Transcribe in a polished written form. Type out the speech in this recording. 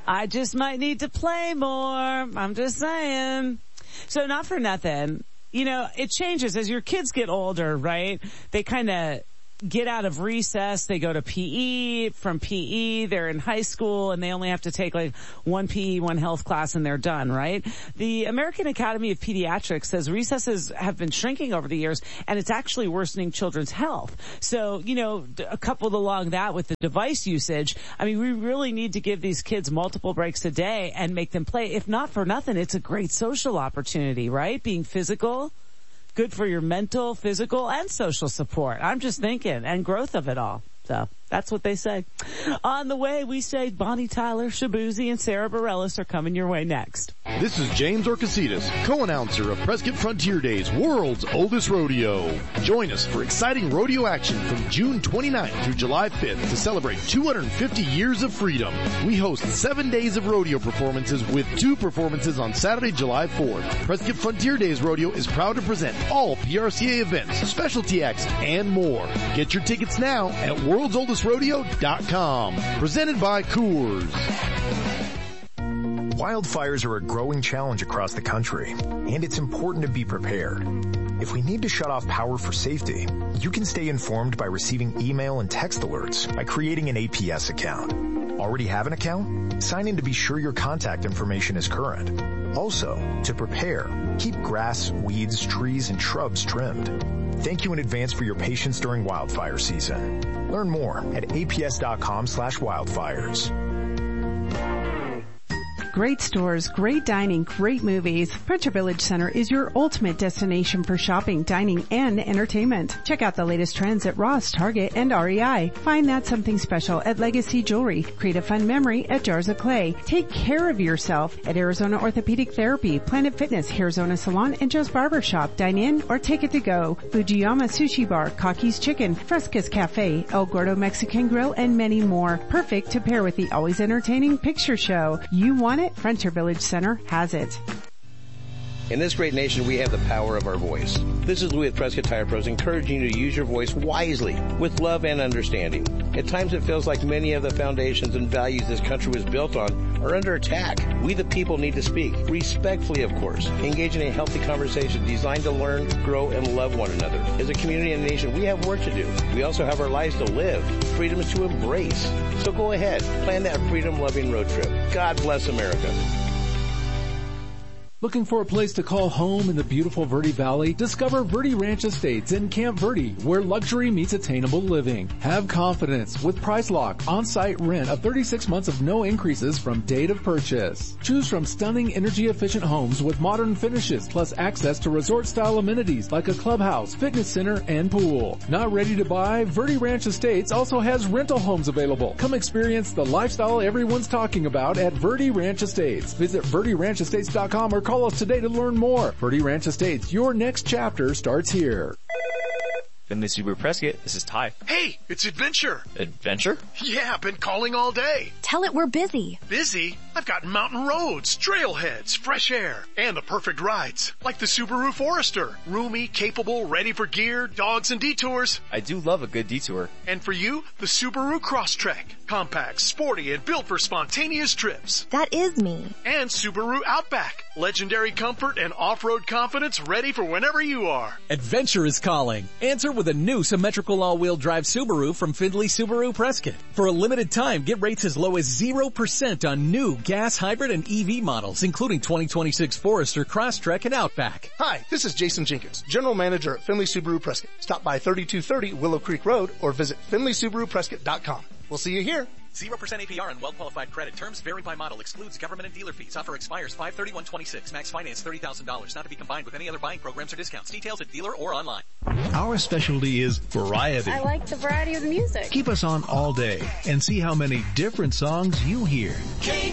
I just might need to play more. I'm just saying. So not for nothing. You know, it changes as your kids get older, right? They kind of get out of recess, they go to PE. From PE, they're in high school and they only have to take like one PE, one health class and they're done, right? The American Academy of Pediatrics says recesses have been shrinking over the years and it's actually worsening children's health. So, you know, coupled along that with the device usage, I mean, we really need to give these kids multiple breaks a day and make them play. If not for nothing, it's a great social opportunity, right? Being physical. Good for your mental, physical, and social support. I'm just thinking, and growth of it all. So that's what they say. On the way, we say Bonnie Tyler, Shabuzi, and Sarah Bareilles are coming your way next. This is James Orcasitas, co-announcer of Prescott Frontier Days, world's oldest rodeo. Join us for exciting rodeo action from June 29th through July 5th to celebrate 250 years of freedom. We host 7 days of rodeo performances with 2 performances on Saturday, July 4th. Prescott Frontier Days Rodeo is proud to present all PRCA events, specialty acts, and more. Get your tickets now at worldsoldestrodeo.com. Presented by Coors. Wildfires are a growing challenge across the country, and it's important to be prepared. If we need to shut off power for safety, you can stay informed by receiving email and text alerts by creating an APS account. Already have an account? Sign in to be sure your contact information is current. Also, to prepare, keep grass, weeds, trees, and shrubs trimmed. Thank you in advance for your patience during wildfire season. Learn more at aps.com/wildfires. Great stores, great dining, great movies. Frontier Village Center is your ultimate destination for shopping, dining, and entertainment. Check out the latest trends at Ross, Target, and REI. Find that something special at Legacy Jewelry. Create a fun memory at Jars of Clay. Take care of yourself at Arizona Orthopedic Therapy, Planet Fitness, Arizona Salon, and Joe's Barber Shop. Dine in or take it to go. Fujiyama Sushi Bar, Kaki's Chicken, Fresca's Cafe, El Gordo Mexican Grill, and many more. Perfect to pair with the always entertaining picture show. You want it? Frontier Village Center has it. In this great nation, we have the power of our voice. This is Louis at Prescott Tire Pros encouraging you to use your voice wisely, with love and understanding. At times it feels like many of the foundations and values this country was built on are under attack. We the people need to speak, respectfully of course, engage in a healthy conversation designed to learn, grow, and love one another. As a community and nation, we have work to do. We also have our lives to live, freedoms to embrace. So go ahead, plan that freedom-loving road trip. God bless America. Looking for a place to call home in the beautiful Verde Valley? Discover Verde Ranch Estates in Camp Verde, where luxury meets attainable living. Have confidence with Price Lock on-site rent of 36 months of no increases from date of purchase. Choose from stunning energy-efficient homes with modern finishes, plus access to resort-style amenities like a clubhouse, fitness center, and pool. Not ready to buy? Verde Ranch Estates also has rental homes available. Come experience the lifestyle everyone's talking about at Verde Ranch Estates. Visit VerdeRanchEstates.com or call us today to learn more. Verde Ranch Estates, your next chapter starts here. Finley Subaru Prescott, this is Ty. Hey, it's Adventure. Adventure? Yeah, been calling all day. Tell it we're busy. Busy? I've got mountain roads, trailheads, fresh air, and the perfect rides. Like the Subaru Forester. Roomy, capable, ready for gear, dogs, and detours. I do love a good detour. And for you, the Subaru Crosstrek. Compact, sporty, and built for spontaneous trips. That is me. And Subaru Outback. Legendary comfort and off-road confidence ready for whenever you are. Adventure is calling. Answer with a new symmetrical all-wheel drive Subaru from Findlay Subaru Prescott. For a limited time, get rates as low as 0% on new gas, hybrid, and EV models, including 2026 Forester, Crosstrek, and Outback. Hi, this is Jason Jenkins, General Manager at Findlay Subaru Prescott. Stop by 3230 Willow Creek Road or visit FindlaySubaruPrescott.com. We'll see you here. 0% APR on well-qualified credit. Terms vary by model. Excludes government and dealer fees. Offer expires 5/31/26. Max finance $30,000. Not to be combined with any other buying programs or discounts. Details at dealer or online. Our specialty is variety. I like the variety of the music. Keep us on all day and see how many different songs you hear.